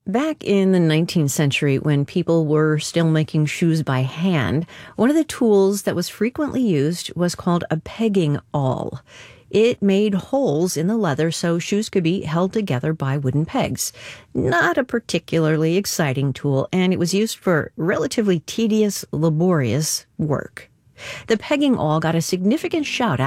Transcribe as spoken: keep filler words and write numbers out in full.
Back in the nineteenth century, when people were still making shoes by hand, one of the tools that was frequently used was called a pegging awl. It made holes in the leather so shoes could be held together by wooden pegs. Not a particularly exciting tool, and it was used for relatively tedious, laborious work. The pegging awl got a significant shout